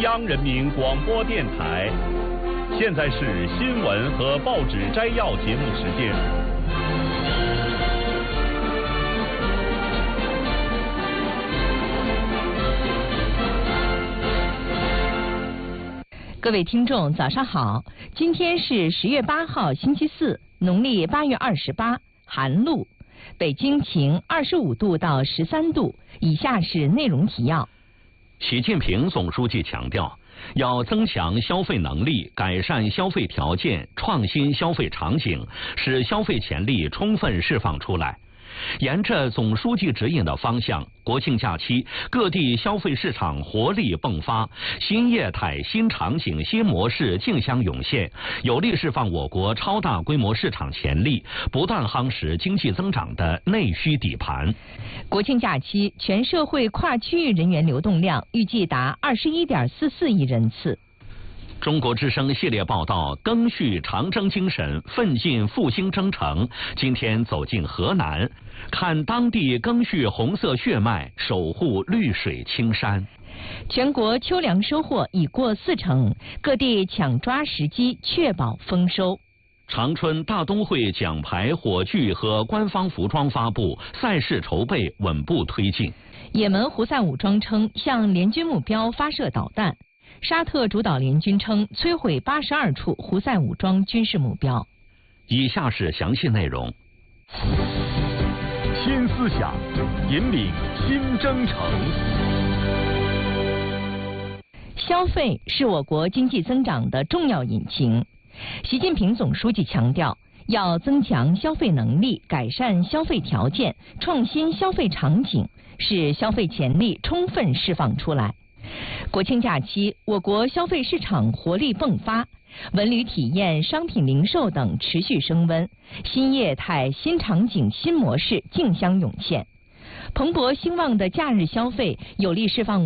央人民广播电台。现在是新闻和报纸摘要节目时间。 各位听众，早上好！今天是10月8号，星期四，农历8月28，寒露。北京晴，25度到13度。以下是内容提要。 习近平总书记强调，要增强消费能力，改善消费条件，创新消费场景，使消费潜力充分释放出来。沿着总书记指引的方向，国庆假期各地消费市场活力迸发，新业态、新场景、新模式竞相涌现，有力释放我国超大规模市场潜力，不断夯实经济增长的内需底盘。 国庆假期全社会跨区域人员流动量预计达21.44亿人次。 中国之声系列报道赓续长征精神，奋进复兴征程。今天走进河南，看当地赓续红色血脉，守护绿水青山。 全国秋粮收获已过40%，各地抢抓时机，确保丰收。 长春大冬会奖牌、火炬和官方服装发布，赛事筹备稳步推进。 也门胡塞武装称向联军目标发射导弹。沙特主导联军称摧毁82处胡塞武装军事目标。 以下是详细内容。 新思想引领新征程。 消费是我国经济增长的重要引擎。习近平总书记强调，要增强消费能力，改善消费条件，创新消费场景，使消费潜力充分释放出来。国庆假期，我国消费市场活力迸发，文旅体验、商品零售等持续升温，新业态、新场景、新模式竞相涌现，蓬勃兴旺的假日消费有力释放